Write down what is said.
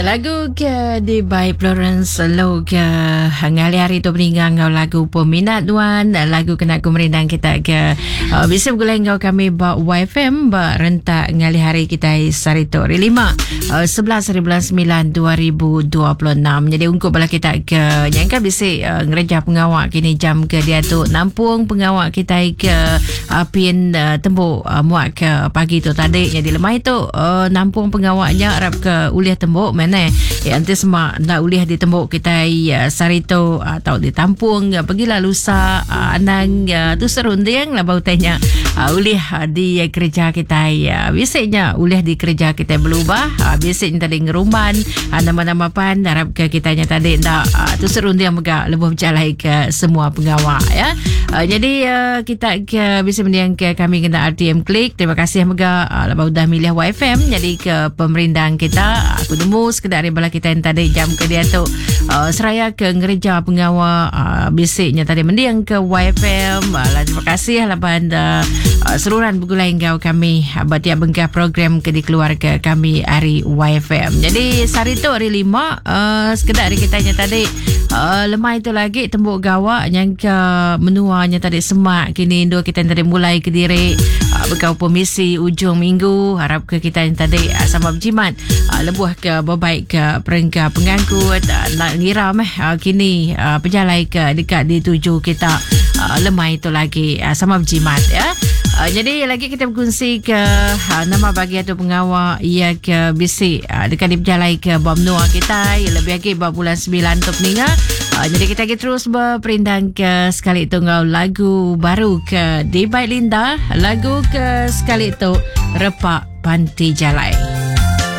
Lagu ke di by Florence Low ke hari-hari tu peninggang ngau lagu peminat duan lagu kena kumerindan kita ke bisa bergulai ngau kami ba YFM ba rentak ngali hari kita sarito ri 5 11 bulan 9 2026. Jadi ungkup bala kita ke yang kan bisa ngereja pengawak kini jam ke dia tu nampung pengawak kita ke pin tembok muak ke pagi tu tadi. Jadi lemah itu nampung pengawaknya harap ke uliah tembok mana nanti semua nak uliah di tembok kita sarito atau di tampung pergilah lusa anang tu serunding lah bau tanya uliah di kerja kita biasanya uliah di kerja kita berubah biasanya tadi ngeruman nama-nama pan harap ke kitanya tadi tak tu serunding megak lebih berjalan ke semua pengawal ya. Jadi kita bisa mendiang ke kami kena RTM Klik. Terima kasih megak lebih dah milih YFM jadi ke pemerintahan kita aku nemu sekedar bala kita yang tadi jam ke dia tu seraya ke ngereja pengawal bisiknya tadi mendiang ke YFM. Terima kasih lapan seluruhan bergulai engkau kami batia bengkah program ke di keluarga kami hari YFM. Jadi sarito hari 5 sekedar kitanya tadi lemah itu lagi tembok gawak yang ke menuanya tadi semak kini dua kita yang tadi mulai ke diri berkau pemisi ujung minggu harap ke kita yang tadi sama berjimat lebuh ke berbaik ke perengkah pengangkut nak ngiram kini penjalai ke dekat di tuju kita lemah itu lagi sama berjimat ya. Jadi lagi kita berkongsi ke nama bagi atau pengawal ia ke bisi dekat di berjalai ke bamnua kita lebih lagi bulan 9 tu peninga. Jadi kita terus berperindang ke sekali tunggal lagu baru ke di Baik Linda lagu ke sekali itu Repak Panti Jalai.